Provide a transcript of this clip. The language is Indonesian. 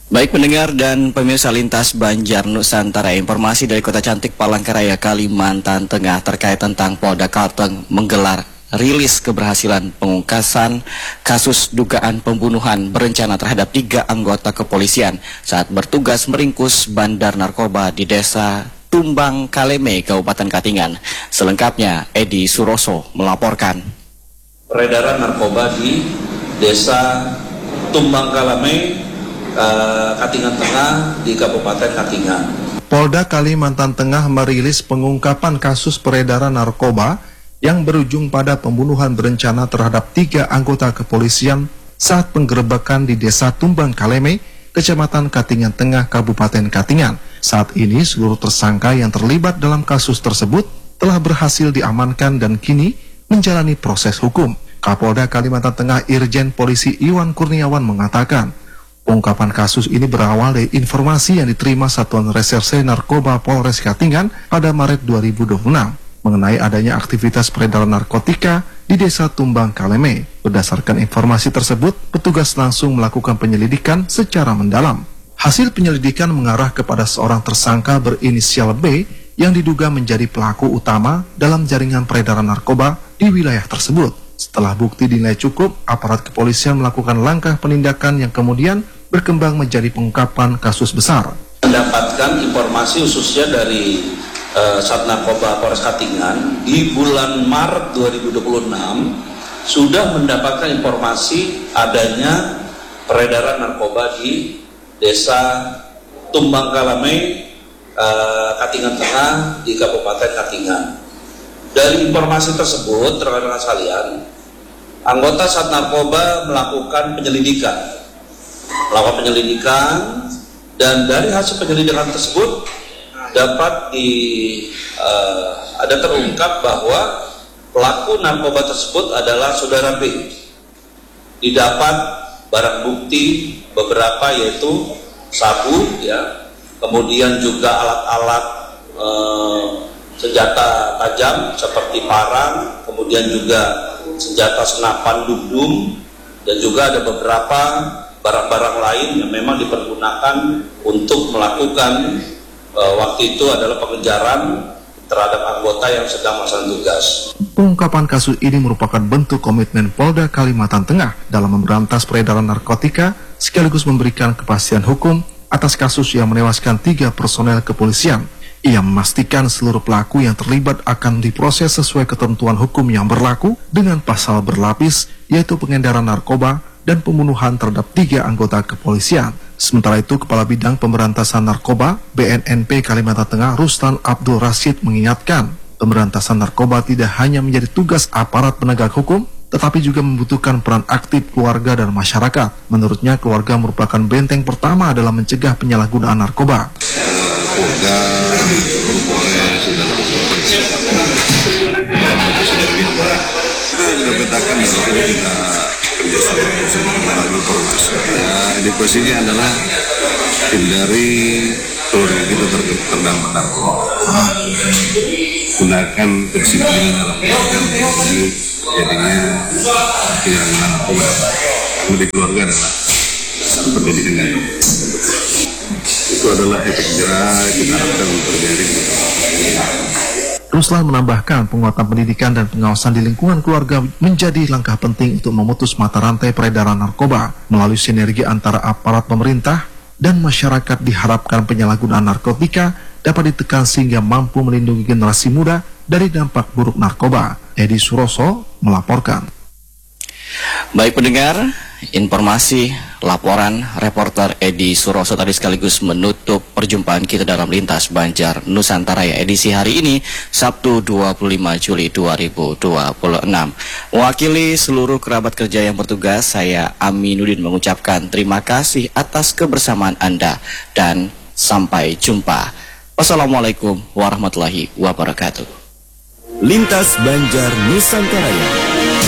Baik pendengar dan pemirsa Lintas Banjar Nusantara, informasi dari Kota Cantik Palangkaraya, Kalimantan Tengah terkait tentang Polda Kalteng menggelar rilis keberhasilan pengungkapan kasus dugaan pembunuhan berencana terhadap 3 anggota kepolisian saat bertugas meringkus bandar narkoba di Desa Tumbang Kaleme, Kabupaten Katingan. Selengkapnya Edi Suroso melaporkan. Peredaran narkoba di Desa Tumbang Kaleme, Katingan Tengah di Kabupaten Katingan. Polda Kalimantan Tengah merilis pengungkapan kasus peredaran narkoba yang berujung pada pembunuhan berencana terhadap 3 anggota kepolisian saat penggerebekan di Desa Tumbang Kaleme, Kecamatan Katingan Tengah, Kabupaten Katingan. Saat ini seluruh tersangka yang terlibat dalam kasus tersebut telah berhasil diamankan dan kini menjalani proses hukum. Kapolda Kalimantan Tengah Irjen Polisi Iwan Kurniawan mengatakan, pengungkapan kasus ini berawal dari informasi yang diterima Satuan Reserse Narkoba Polres Katingan pada Maret 2026 mengenai adanya aktivitas peredaran narkotika di Desa Tumbang Kaleme. Berdasarkan informasi tersebut, petugas langsung melakukan penyelidikan secara mendalam. Hasil penyelidikan mengarah kepada seorang tersangka berinisial B yang diduga menjadi pelaku utama dalam jaringan peredaran narkoba di wilayah tersebut. Setelah bukti dinilai cukup, aparat kepolisian melakukan langkah penindakan yang kemudian berkembang menjadi pengungkapan kasus besar. Mendapatkan informasi khususnya dari Sat Narkoba Polres Katingan di bulan Maret 2026 sudah mendapatkan informasi adanya peredaran narkoba di Desa Tumbang Kaleme, Katingan Tengah di Kabupaten Katingan. Dari informasi tersebut, rekan-rekan sekalian, anggota Sat Narkoba melakukan penyelidikan, dan dari hasil penyelidikan tersebut dapat ada terungkap bahwa pelaku narkoba tersebut adalah saudara B. Didapat barang bukti beberapa yaitu sabu, ya, kemudian juga alat-alat senjata tajam seperti parang, kemudian juga senjata senapan dum-dum, dan juga ada beberapa barang-barang lain yang memang dipergunakan untuk melakukan waktu itu adalah pengejaran terhadap anggota yang sedang melaksanakan tugas. Pengungkapan kasus ini merupakan bentuk komitmen Polda Kalimantan Tengah dalam memberantas peredaran narkotika sekaligus memberikan kepastian hukum atas kasus yang menewaskan 3 personel kepolisian. Ia memastikan seluruh pelaku yang terlibat akan diproses sesuai ketentuan hukum yang berlaku dengan pasal berlapis, yaitu pengedaran narkoba dan pembunuhan terhadap 3 anggota kepolisian. Sementara itu, Kepala Bidang Pemberantasan Narkoba BNNP Kalimantan Tengah Ruslan Abdul Rashid mengingatkan, pemberantasan narkoba tidak hanya menjadi tugas aparat penegak hukum, tetapi juga membutuhkan peran aktif keluarga dan masyarakat. Menurutnya, keluarga merupakan benteng pertama dalam mencegah penyalahgunaan narkoba. Polda, Polres, dan sudah petakan bahwa kita kerjasama melalui informasi. Di posisi adalah hindari keluarga kita terdampak narkoba. Gunakan kedisiplinan dalam keluarga, jadinya tidak narkoba. Di keluarga adalah pendidikan. Itu adalah efek jerah kita harapkan terjadi. Ruslan menambahkan penguatan pendidikan dan pengawasan di lingkungan keluarga menjadi langkah penting untuk memutus mata rantai peredaran narkoba. Melalui sinergi antara aparat pemerintah dan masyarakat diharapkan penyalahgunaan narkotika dapat ditekan sehingga mampu melindungi generasi muda dari dampak buruk narkoba. Edi Suroso melaporkan. Baik pendengar, informasi laporan reporter Edi Suroso tadi sekaligus menutup perjumpaan kita dalam Lintas Banjar Nusantara ya edisi hari ini Sabtu 25 Juli 2026. Mewakili seluruh kerabat kerja yang bertugas, saya Aminuddin mengucapkan terima kasih atas kebersamaan Anda dan sampai jumpa. Wassalamualaikum warahmatullahi wabarakatuh. Lintas Banjar Nusantara.